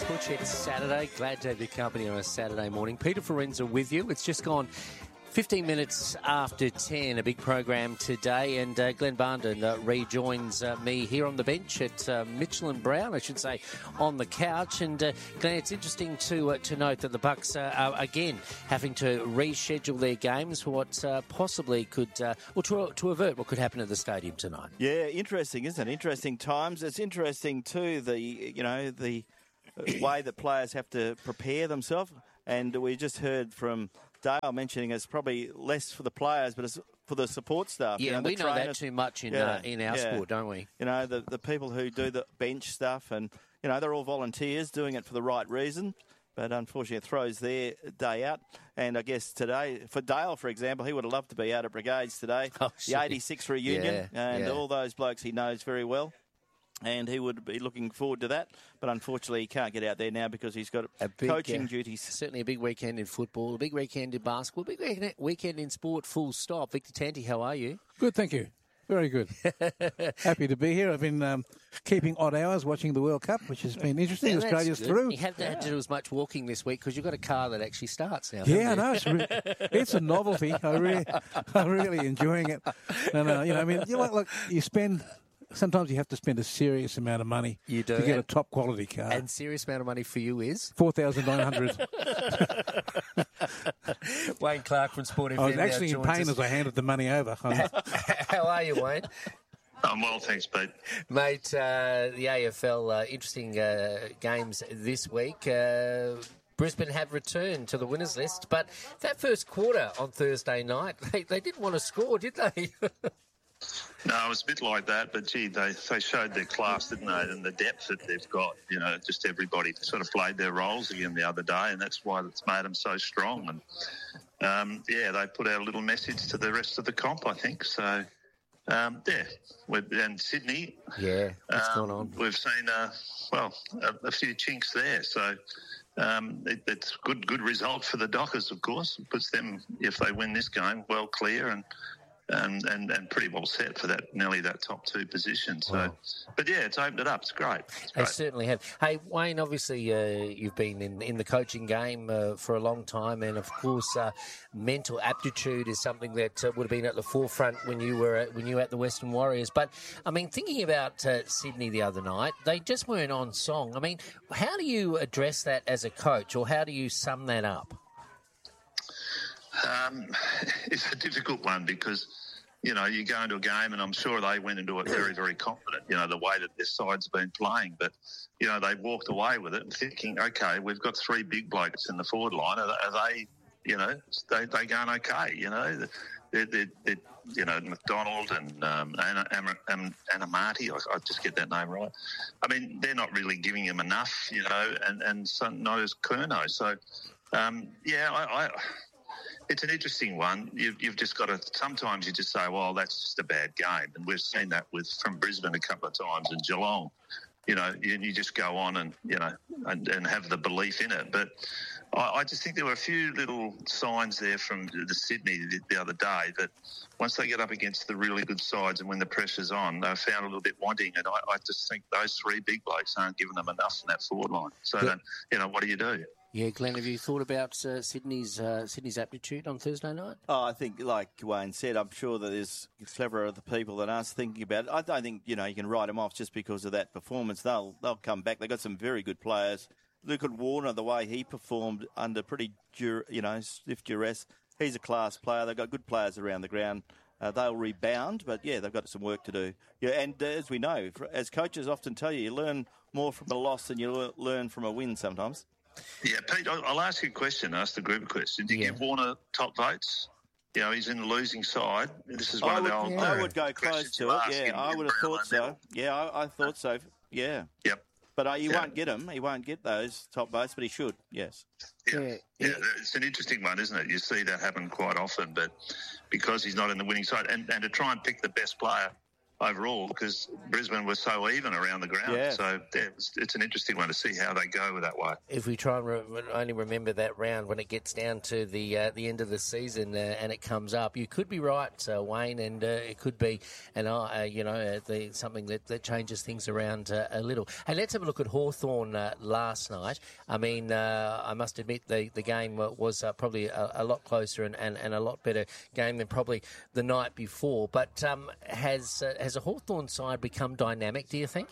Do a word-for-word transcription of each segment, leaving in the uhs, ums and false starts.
Butch, it's Saturday. Glad to have your company on a Saturday morning. Peter Forenza with you. It's just gone fifteen minutes after ten, a big program today, and uh, Glenn Barnden uh, rejoins uh, me here on the bench at uh, Mitchell and Brown, I should say, on the couch. And uh, Glenn, it's interesting to uh, to note that the Bucks uh, are again having to reschedule their games for what uh, possibly could, uh, or to, to avert what could happen at the stadium tonight. Yeah, interesting, isn't it? Interesting times. It's interesting too, the you know the way that players have to prepare themselves, and we just heard from Dale mentioning it's probably less for the players, but it's for the support staff. Yeah, you know, we the know trainers. that too much in yeah, uh, in our yeah. sport, don't we? You know, the the people who do the bench stuff, and you know, they're all volunteers doing it for the right reason. But unfortunately, it throws their day out. And I guess today, for Dale, for example, he would have loved to be out at Brigades today. Oh, the eighty-six reunion, yeah, and yeah. all those blokes he knows very well. And he would be looking forward to that. But unfortunately, he can't get out there now because he's got a big, coaching uh, duties. Certainly a big weekend in football, a big weekend in basketball, a big weekend in sport, full stop. Victor Tanti, how are you? Good, thank you. Very good. Happy to be here. I've been um, keeping odd hours watching the World Cup, which has been interesting. Yeah, Australia's good. through. You haven't yeah. had to do as much walking this week because you've got a car that actually starts now. Yeah, I know. It's, re- it's a novelty. I really, I'm really enjoying it. And, uh, you know, I mean, you know, look, you spend... Sometimes you have to spend a serious amount of money you do. to get and, a top quality car. And serious amount of money for you is? four thousand nine hundred dollars. Wayne Clark from Sport F M. I was actually in pain us. as I handed the money over. How are you, Wayne? I'm well, thanks, Pete. Mate, uh, the A F L, uh, interesting uh, games this week. Uh, Brisbane have returned to the winners list, but that first quarter on Thursday night, they, they didn't want to score, did they? No, it was a bit like that, but gee, they, they showed their class, didn't they, and the depth that they've got. You know, just everybody sort of played their roles again the other day, and that's why it's made them so strong. And, um, yeah, they put out a little message to the rest of the comp, I think. So, um, yeah, we've, and Sydney. Yeah, what's um, going on? We've seen, uh, well, a, a few chinks there, so... Um, it, it's good, good result for the Dockers, of course. It puts them, if they win this game, well clear and and, and, and pretty well set for that nearly that top two position. So, wow. But yeah, it's opened it up. It's great. It's they great. certainly have. Hey, Wayne, obviously uh, you've been in, in the coaching game uh, for a long time, and of course, uh, mental aptitude is something that uh, would have been at the forefront when you were at, when you were at the Western Warriors. But I mean, thinking about uh, Sydney the other night, they just weren't on song. I mean, how do you address that as a coach, or how do you sum that up? Um, it's a difficult one because, you know, you go into a game and I'm sure they went into it very, very confident, you know, the way that their side's been playing. But, you know, they walked away with it and thinking, okay, we've got three big blokes in the forward line. Are, are they, you know, they they going okay, you know? They're, they're, they're, you know, McDonald and um, Anna, Anna, Anna Marty, I, I just get that name right. I mean, they're not really giving him enough, you know, and, and so, not as Curnow. So, um, yeah, I... I It's an interesting one. You've, you've just got to, sometimes you just say, well, that's just a bad game. And we've seen that with from Brisbane a couple of times and Geelong. You know, you, you just go on and, you know, and, and have the belief in it. But I, I just think there were a few little signs there from the Sydney the, the other day that once they get up against the really good sides and when the pressure's on, they found a little bit wanting. And I, I just think those three big blokes aren't giving them enough in that forward line. So, then, you know, what do you do? Yeah, Glenn, have you thought about uh, Sydney's uh, Sydney's aptitude on Thursday night? Oh, I think, like Wayne said, I'm sure that there's cleverer other people than us thinking about it. I don't think, you know, you can write them off just because of that performance. They'll they'll come back. They've got some very good players. Look at Warner, the way he performed under pretty, dur- you know, stiff duress. He's a class player. They've got good players around the ground. Uh, they'll rebound, but, yeah, they've got some work to do. Yeah, and uh, as we know, as coaches often tell you, you learn more from a loss than you learn from a win sometimes. Yeah, Pete, I'll ask you a question, ask the group a question. Do you yeah. give Warner top votes? You know, he's in the losing side. This is one I of would, the old yeah. I would go close to it, yeah. I would have thought so. Medal. Yeah, I, I thought so, yeah. Yep. But uh, he yeah. won't get him. He won't get those top votes, but he should, yes. Yeah. Yeah. yeah, it's an interesting one, isn't it? You see that happen quite often, but because he's not in the winning side, and, and to try and pick the best player overall because Brisbane was so even around the ground. Yeah. So it's, it's an interesting one to see how they go with that way. If we try and re- only remember that round when it gets down to the uh, the end of the season uh, and it comes up, you could be right, uh, Wayne, and uh, it could be, and uh, you know, uh, the, something that, that changes things around uh, a little. Hey, let's have a look at Hawthorn uh, last night. I mean, uh, I must admit the, the game was uh, probably a, a lot closer and, and, and a lot better game than probably the night before. But um, has uh, has a Hawthorn side become dynamic, do you think?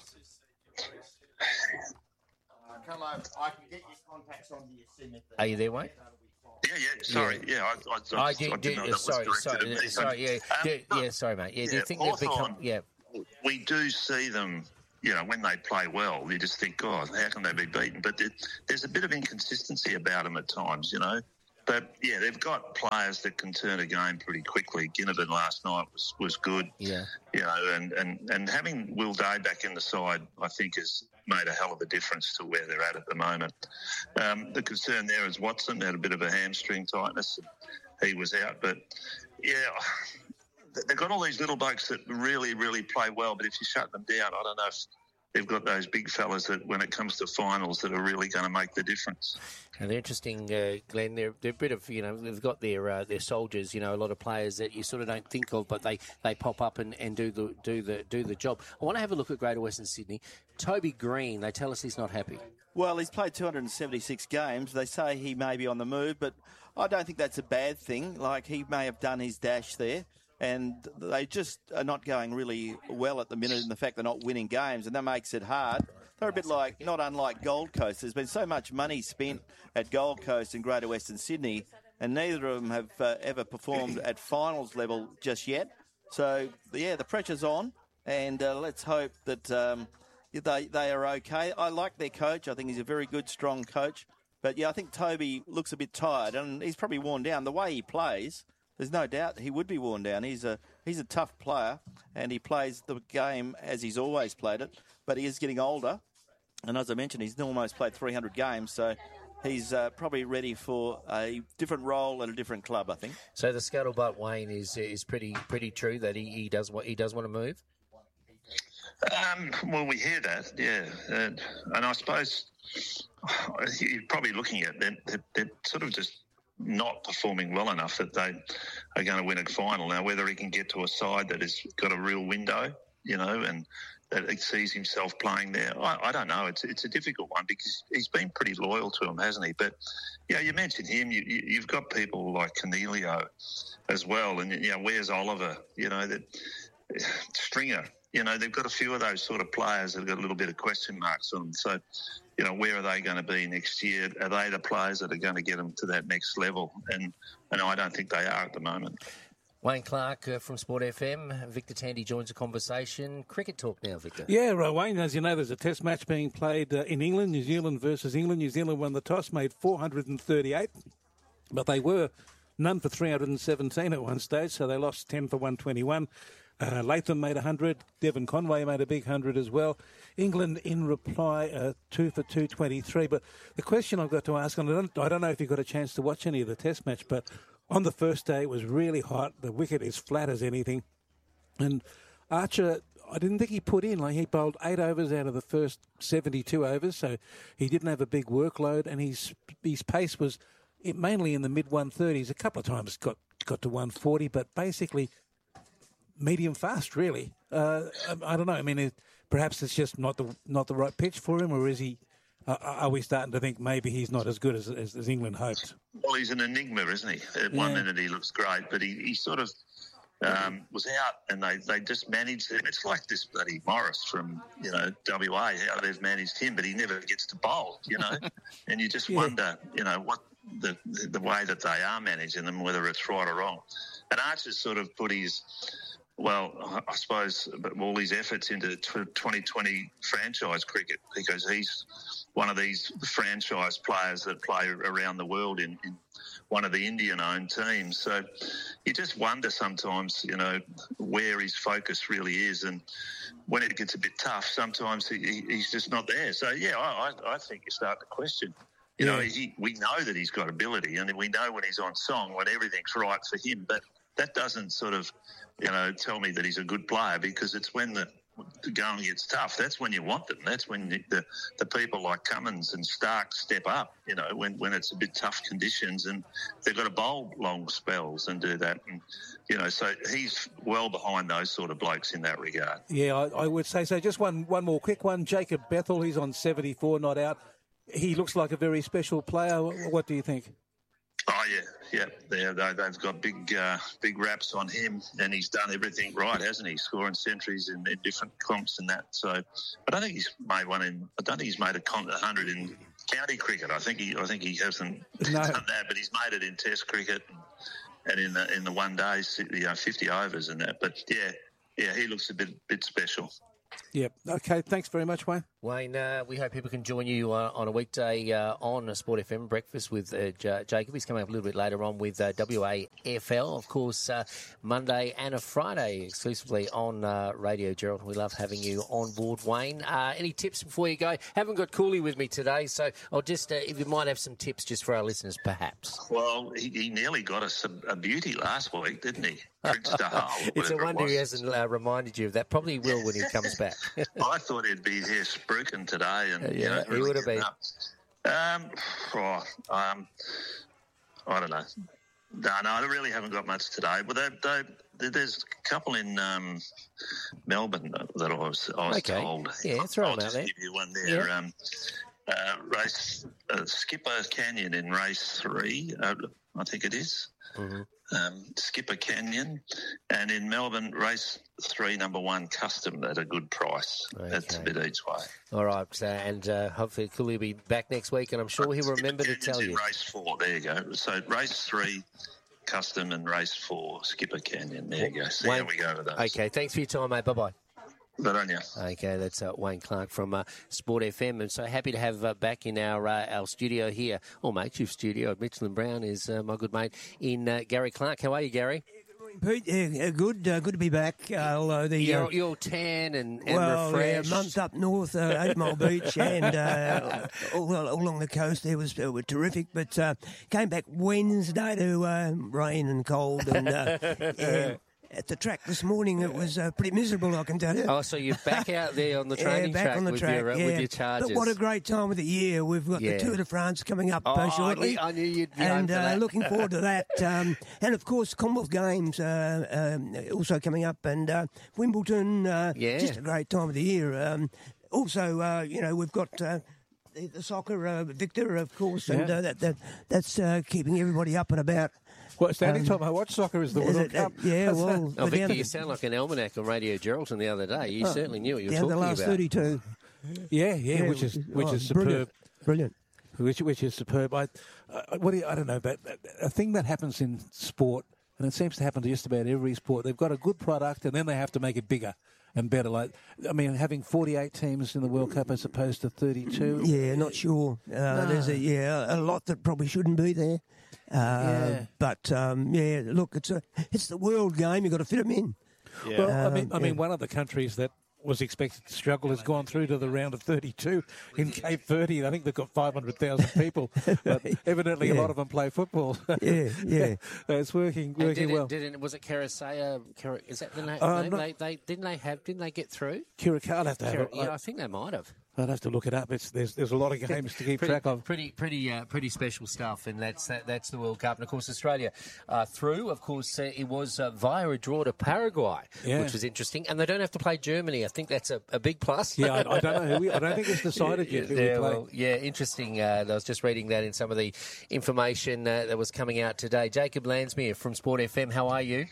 Come over. I can get your contacts on your SIM. Are you there, Wayne? Yeah, yeah, sorry. Yeah, yeah I, I, I, I do, I didn't know do, that sorry, was directed sorry, at me. sorry, yeah, Um, do, yeah, sorry, mate. Yeah, yeah, do you think Hawthorn, they've become, yeah. We do see them, you know, when they play well, you just think, God, how can they be beaten? But there, there's a bit of inconsistency about them at times, you know. But, yeah, they've got players that can turn a game pretty quickly. Ginnivan last night was, was good. Yeah. You know, and, and, and having Will Day back in the side, I think, has made a hell of a difference to where they're at at the moment. Um, the concern there is Watson had a bit of a hamstring tightness. And he was out. But, yeah, they've got all these little blokes that really, really play well. But if you shut them down, I don't know if they've got those big fellas that when it comes to finals that are really going to make the difference. And they're interesting, uh, Glenn. They're, they're a bit of, you know, they've got their uh, their soldiers, you know, a lot of players that you sort of don't think of, but they, they pop up and, and do the do the do the job. I want to have a look at Greater Western Sydney. Toby Green, they tell us he's not happy. Well, he's played two hundred seventy-six games. They say he may be on the move, but I don't think that's a bad thing. Like, he may have done his dash there, and they just are not going really well at the minute in the fact they're not winning games, and that makes it hard. They're a bit like, not unlike Gold Coast. There's been so much money spent at Gold Coast and Greater Western Sydney, and neither of them have uh, ever performed at finals level just yet. So, yeah, the pressure's on, and uh, let's hope that um, they they are okay. I like their coach. I think he's a very good, strong coach. But, yeah, I think Toby looks a bit tired, and he's probably worn down. The way he plays, there's no doubt he would be worn down. He's a he's a tough player, and he plays the game as he's always played it. But he is getting older, and as I mentioned, he's almost played three hundred games, so he's uh, probably ready for a different role at a different club, I think. So the scuttlebutt, Wayne, is is pretty pretty true that he, he does what he does want to move. Um, well, we hear that, yeah, and, and I suppose you're probably looking at them. They're, they're sort of just not performing well enough that they are going to win a final. Now, whether he can get to a side that has got a real window, you know, and that he sees himself playing there, I, I don't know. It's it's a difficult one because he's been pretty loyal to him, hasn't he? But, yeah, you mentioned him. You, you, you've got people like Cornelio as well, and, you know, where's Oliver? You know, that Stringer. You know, they've got a few of those sort of players that have got a little bit of question marks on them. So, you know, where are they going to be next year? Are they the players that are going to get them to that next level? And, and I don't think they are at the moment. Wayne Clark uh, from Sport F M. Victor Tandy joins the conversation. Cricket talk now, Victor. Yeah, right, Wayne, as you know, there's a test match being played uh, in England, New Zealand versus England. New Zealand won the toss, made four hundred thirty-eight, but they were none for three hundred seventeen at one stage, so they lost ten for one twenty-one. Uh, Latham made one hundred. Devon Conway made a big one hundred as well. England, in reply, uh, two for two twenty-three. But the question I've got to ask, and I don't, I don't know if you got a chance to watch any of the test match, but on the first day it was really hot. The wicket is flat as anything. And Archer, I didn't think he put in. Like, he bowled eight overs out of the first seventy-two overs, so he didn't have a big workload, and his his pace was it mainly in the mid one thirties. A couple of times got, got to one forty, but basically medium fast, really. Uh, I, I don't know. I mean, it, perhaps it's just not the not the right pitch for him, or is he? Uh, are we starting to think maybe he's not as good as, as, as England hoped? Well, he's an enigma, isn't he? At Yeah. one minute he looks great, but he, he sort of um, was out, and they, they just managed him. It's like this bloody Morris from, you know, W A, how they've managed him, but he never gets to bowl, you know. And you just Yeah. wonder, you know, what the, the the way that they are managing them, whether it's right or wrong. And Archer's sort of put his... Well, I suppose all his efforts into twenty twenty franchise cricket, because he's one of these franchise players that play around the world in, in one of the Indian-owned teams. So you just wonder sometimes, you know, where his focus really is. And when it gets a bit tough, sometimes he, he's just not there. So, yeah, I, I think you start to question. You Yeah. know, he, we know that he's got ability, and we know when he's on song, when everything's right for him. But that doesn't sort of, you know, tell me that he's a good player, because it's when the the going gets tough, that's when you want them. That's when the, the, the people like Cummins and Stark step up, you know, when, when it's a bit tough conditions, and they've got to bowl long spells and do that. And, you know, so he's well behind those sort of blokes in that regard. Yeah, I, I would say so. Just one, one more quick one. Jacob Bethel, he's on seventy-four, not out. He looks like a very special player. What do you think? Oh, yeah, yeah. They're, they, they've got big uh, big raps on him, and he's done everything right, hasn't he? Scoring centuries in, in different comps and that. So I don't think he's made one in, I don't think he's made a con- one hundred in county cricket. I think he I think he hasn't No. done that, but he's made it in Test cricket and in the in the one days, you know, fifty overs and that. But, yeah, yeah, he looks a bit bit special. Yep. Okay, thanks very much, Wayne. Wayne, uh, we hope people can join you uh, on a weekday uh, on Sport F M Breakfast with uh, J- Jacob. He's coming up a little bit later on with uh, W A F L, of course, uh, Monday and a Friday exclusively on uh, Radio Gerald. We love having you on board, Wayne. Uh, any tips before you go? Haven't got Cooley with me today, so I'll just, uh, if you might have some tips just for our listeners, perhaps. Well, he, he nearly got us a, a beauty last week, didn't he? Prince Dahal. It's a wonder it he hasn't uh, reminded you of that. Probably will when he comes back. I thought he'd be here spruiking today, and Uh, you yeah, know, he really would have been. up. Um, oh, um, I don't know. No, no, I really haven't got much today. But they, they, there's a couple in um, Melbourne that I was, I was Okay. told. Yeah, throw I'll them out just there. give you one there. Yeah. Um, uh, race uh, Skipper Canyon in race three, uh, I think it is. Mm-hmm. Um, Skipper Canyon, and in Melbourne, race three, number one, Custom at a good price. Okay. That's a bit each way. All right, uh, and uh, hopefully Cooley will be back next week, and I'm sure he'll Skipper remember to Canyon's tell in you. race four, there you go. So race three, Custom, and race four, Skipper Canyon. There you go. See Wayne- how we go with those. Okay, thanks for your time, mate. Bye-bye. But on you. Okay, that's uh, Wayne Clark from uh, Sport F M, and so happy to have uh, back in our uh, our studio here, or makeshift studio at Mitchell and Brown, is uh, my good mate in uh, Gary Clark. How are you, Gary? Pete, yeah, good, uh, good to be back. Uh, although the You're, uh, you're tan and, and well, yeah, refreshed. month up north, uh, Eight Mile Beach, and uh, all, all along the coast there was uh, were terrific. But uh, came back Wednesday to uh, rain and cold, and uh, yeah, at the track this morning it was uh, pretty miserable, I can tell you. Oh, so you're back out there on the Yeah, training back track, on the with, track your, uh, yeah. with your Chargers. But what a great time of the year. We've got Yeah. the Tour de France coming up Oh, uh, I shortly. knew- I knew you'd be home And for uh, that. looking forward to that. Um, and, of course, Commonwealth Games uh, um, also coming up, and uh, Wimbledon, uh, Yeah. just a great time of the year. Um, also, uh, you know, we've got... Uh, the, the soccer, uh, Victor, of course, and Yeah. uh, that, that that's uh, keeping everybody up and about. Well, it's the only Um, time I watch soccer is the Is World it, Cup. uh, yeah, well, Oh, we're Victor, down to you sound like an almanac on Radio Geraldton the other day. You certainly knew what you were down to talking the last about. thirty-two. Yeah, yeah, which is which oh, is superb. brilliant. Brilliant. Which which is superb. I, I what do you, I don't know, but a thing that happens in sport, and it seems to happen to just about every sport. They've got a good product, and then they have to make it bigger and better. Like, I mean, having forty-eight teams in the World Cup as opposed to thirty-two. Yeah, not sure. Uh, There's a yeah a lot that probably shouldn't be there. Uh, Yeah. But um, yeah, look, it's a it's the world game. You've got to fit them in. Yeah. Well, I mean, I Um, mean, yeah. one of the countries that was expected to struggle has gone through to the round of thirty-two in Cape Verde. I think they've got five hundred thousand people, but evidently a Yeah. lot of them play football. Yeah, yeah. It's working And working did well. it, did it, was it Carasea? Car- is that the name? Uh, name? not- They, they, didn't they have? Didn't they get through? Curacao, I'll have to have Car- a, yeah, I think they might have. I'd have to look it up. It's there's there's a lot of games to keep Pretty, track of. pretty, pretty, uh, pretty special stuff, and that's that, that's the World Cup. And of course, Australia uh, through. Of course, uh, it was uh, via a draw to Paraguay, Yeah. which was interesting. And they don't have to play Germany. I think that's a, a big plus. Yeah, I, I don't know who we. I don't think it's decided yet who yeah, we play. well, yeah, interesting. Uh, I was just reading that in some of the information uh, that was coming out today. Jacob Landsmere from Sport F M. How are you?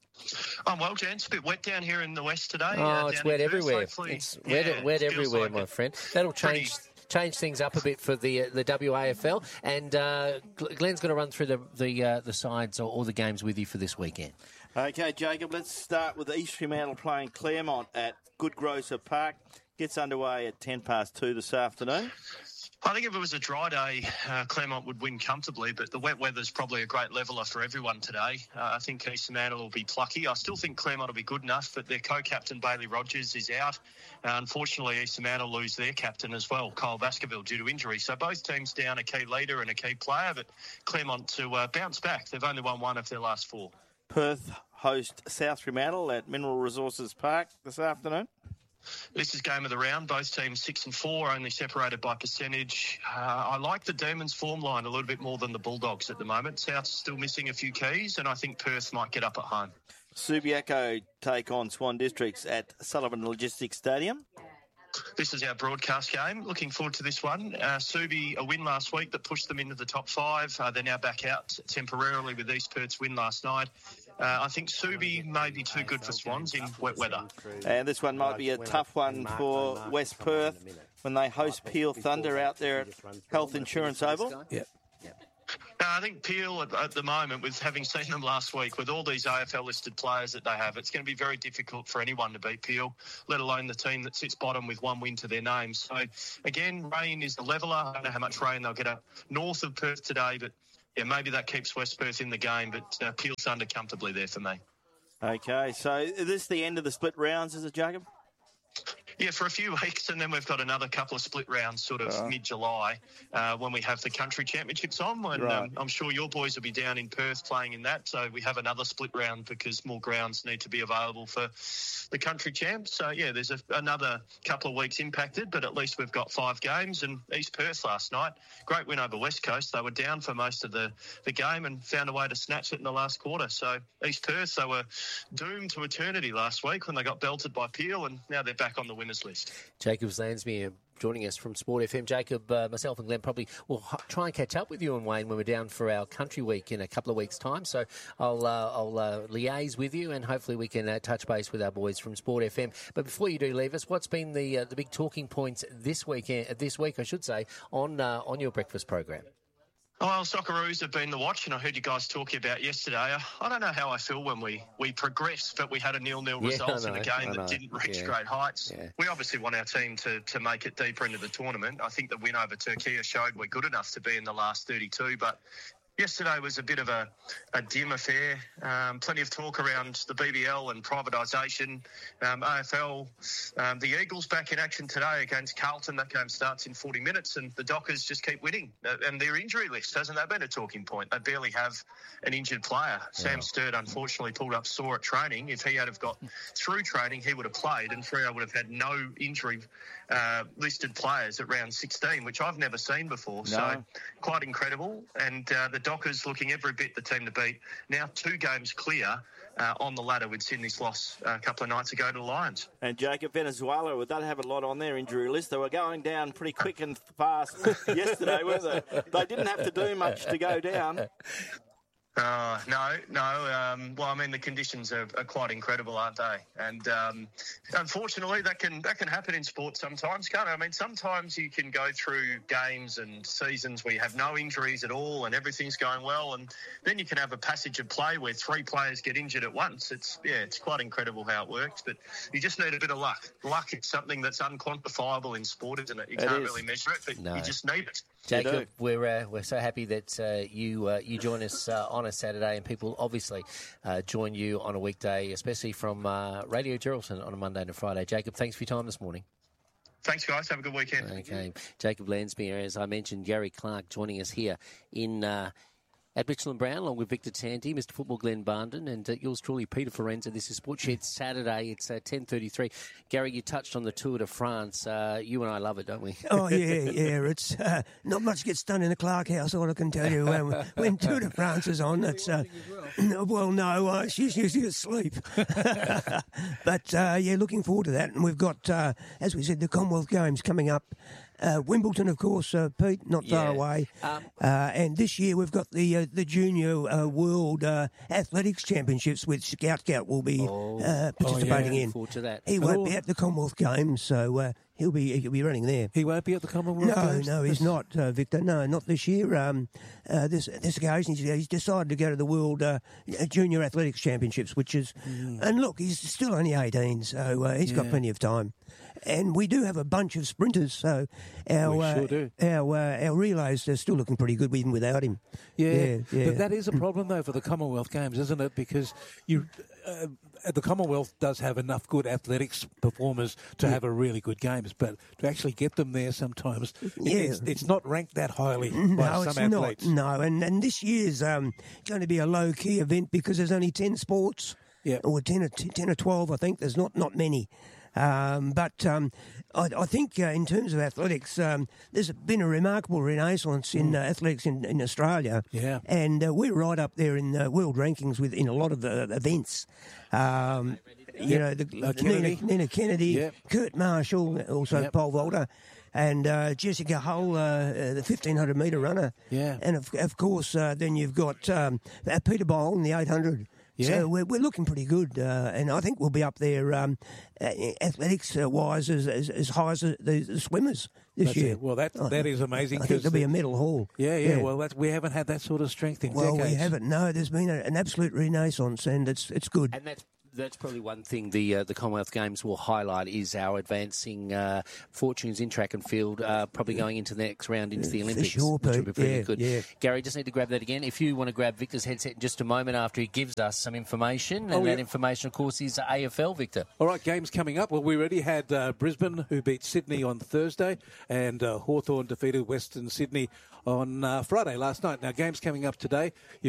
I'm well, gents. A bit wet down here in the west today. Oh, uh, it's down wet in Perth, everywhere. hopefully. It's wet, Yeah, wet it feels everywhere, like my it. friend. That'll Pretty- change change things up a bit for the uh, the W A F L. And uh, Gl- Glenn's going to run through the the, uh, the sides or, or the games with you for this weekend. Okay, Jacob, let's start with East Fremantle playing Claremont at Goodgrocer Park. Gets underway at ten past two this afternoon. I think if it was a dry day, uh, Claremont would win comfortably, but the wet weather's probably a great leveller for everyone today. Uh, I think East Fremantle will be plucky. I still think Claremont will be good enough, but their co-captain, Bailey Rogers, is out. Uh, unfortunately, East Fremantle lose their captain as well, Kyle Baskerville, due to injury. So both teams down a key leader and a key player, but Claremont to uh, bounce back. They've only won one of their last four. Perth host South Fremantle at Mineral Resources Park this afternoon. This is game of the round. Both teams six and four, only separated by percentage. Uh, I like the Demons form line a little bit more than the Bulldogs at the moment. South's still missing a few keys, and I think Perth might get up at home. Subiaco take on Swan Districts at Sullivan Logistics Stadium. This is our broadcast game. Looking forward to this one. Uh, Subi, a win last week that pushed them into the top five. Uh, they're now back out temporarily with East Perth's win last night. Uh, I think Subi may be too good for Swans in wet weather. And this one might be a tough one for West Perth when they host Peel Thunder out there at Health Insurance Oval. Yep. No, I think Peel at, at the moment, with having seen them last week, with all these A F L-listed players that they have, it's going to be very difficult for anyone to beat Peel, let alone the team that sits bottom with one win to their name. So, again, rain is the leveller. I don't know how much rain they'll get up north of Perth today, but, yeah, maybe that keeps West Perth in the game, but uh, Peel Thunder comfortably there for me. Okay, so is this the end of the split rounds, is it, Jacob? Yeah, for a few weeks, and then we've got another couple of split rounds sort of uh, mid-July uh, when we have the country championships on. And right. um, I'm sure your boys will be down in Perth playing in that. So we have another split round because more grounds need to be available for the country champs. So, yeah, there's a, another couple of weeks impacted, but at least we've got five games. And East Perth last night, great win over West Coast. They were down for most of the, the game and found a way to snatch it in the last quarter. So East Perth, they were doomed to eternity last week when they got belted by Peel, and now they're back on the winners list. Jacob Lansmere joining us from Sport F M. Jacob, uh, myself and Glenn probably will h- try and catch up with you and Wayne when we're down for our country week in a couple of weeks' time. So I'll uh, I'll uh, liaise with you and hopefully we can uh, touch base with our boys from Sport F M. But before you do leave us, what's been the uh, the big talking points this weekend? Uh, this week, I should say, on uh, on your breakfast program? Well, Socceroos have been the watch, and I heard you guys talking about yesterday. I, I don't know how I feel when we, we progressed, but we had a nil-nil yeah, result in a game I that know. didn't reach yeah. great heights. Yeah. We obviously want our team to, to make it deeper into the tournament. I think the win over Turkey showed we're good enough to be in the last thirty-two, but yesterday was a bit of a, a dim affair. Um, plenty of talk around the B B L and privatisation. Um, A F L, um, the Eagles back in action today against Carlton. That game starts in forty minutes and the Dockers just keep winning. Uh, and their injury list, hasn't that been a talking point? They barely have an injured player. Yeah. Sam Sturt unfortunately pulled up sore at training. If he had have got through training, he would have played and Freo would have had no injury uh, listed players at round sixteen, which I've never seen before. No. So quite incredible. And uh, the Dockers looking every bit the team to beat. Now two games clear uh, on the ladder with Sydney's loss uh, a couple of nights ago to the Lions. And Jacob, Venezuela, well, they'd have a lot on their injury list. They were going down pretty quick and fast yesterday, weren't they? They didn't have to do much to go down. Uh, no, no. Um, well, I mean, the conditions are, are quite incredible, aren't they? And um, unfortunately, that can that can happen in sport sometimes, can't it? I mean, sometimes you can go through games and seasons where you have no injuries at all and everything's going well, and then you can have a passage of play where three players get injured at once. It's yeah, it's quite incredible how it works, but you just need a bit of luck. Luck is something that's unquantifiable in sport, isn't it? You it can't is. really measure it, but No. you just need it. Jacob, we're uh, we're so happy that uh, you uh, you join us uh, on a Saturday, and people obviously uh, join you on a weekday, especially from uh, Radio Geraldton on a Monday and a Friday. Jacob, thanks for your time this morning. Thanks, guys. Have a good weekend. Okay, Jacob Lansmere, as I mentioned, Gary Clark joining us here in. Uh, At Mitchell and Brown, along with Victor Tanti, Mister Football Glenn Barnden, and uh, yours truly, Peter Forenza. This is Sportshed Saturday. It's uh, ten thirty-three. Gary, you touched on the Tour de France. Uh, you and I love it, don't we? Oh, yeah, yeah. It's uh, not much gets done in the Clark house, all I can tell you. Um, when Tour de France is on, it's... Uh, well, no, uh, she's usually asleep. But, uh, yeah, looking forward to that. And we've got, uh, as we said, the Commonwealth Games coming up. Uh, Wimbledon, of course, uh, Pete, not far Yeah. away. Um, uh, and this year we've got the uh, the Junior uh, World uh, Athletics Championships, which Scout Scout will be Oh. uh, participating Looking in. forward to that. He won't be at the Commonwealth Games, so uh, he'll be he'll be running there. He won't be at the Commonwealth No, Games? no, he's not, uh, Victor. No, not this year. Um, uh, this this occasion, he's, he's decided to go to the World uh, Junior Athletics Championships, which is, Mm. and look, he's still only eighteen, so uh, he's got Yeah. plenty of time. And we do have a bunch of sprinters, so our We uh, sure do. our uh, our relays are still looking pretty good, even without him. Yeah, Yeah, yeah. but that is a problem though for the Commonwealth Games, isn't it? Because you, uh, the Commonwealth does have enough good athletics performers to Yeah. have a really good games, but to actually get them there sometimes, Yeah. it's, it's not ranked that highly by No, some it's athletes. not. No, and, and this year's um, going to be a low-key event because there's only ten sports. Yeah. Or ten or, ten or twelve, I think. There's not, not many. Um, but um, I, I think uh, in terms of athletics, um, there's been a remarkable renaissance in uh, athletics in, in Australia. Yeah. And uh, we're right up there in uh, world rankings with in a lot of uh, events. Um, you know, the, Uh, the Kennedy. Nina, Nina Kennedy, Yep. Kurt Marshall, also Yep. pole vaulter, and uh, Jessica Hull, uh, uh, the fifteen hundred metre runner. Yeah. And of, of course, uh, then you've got um, uh, Peter Bowl in the eight hundred. Yeah. So we're, we're looking pretty good, uh, and I think we'll be up there um, uh, athletics-wise as, as, as high as the, the swimmers this That's year. it. Well, that, I that is amazing. I think 'cause there'll be the- a medal haul. Yeah, yeah. Well, that's, we haven't had that sort of strength in Well, decades. we haven't. No, there's been a, an absolute renaissance, and it's it's good. And that's that's probably one thing the uh, the Commonwealth Games will highlight is our advancing uh, fortunes in track and field, uh, probably going into the next round into the For Olympics, sure, which will Pete. be pretty Yeah, good. yeah. Gary, just need to grab that again. If you want to grab Victor's headset in just a moment after he gives us some information, and Oh, that yeah. information, of course, is A F L, Victor. All right, games coming up. Well, we already had uh, Brisbane, who beat Sydney on Thursday, and uh, Hawthorn defeated Western Sydney on uh, Friday last night. Now, games coming up today.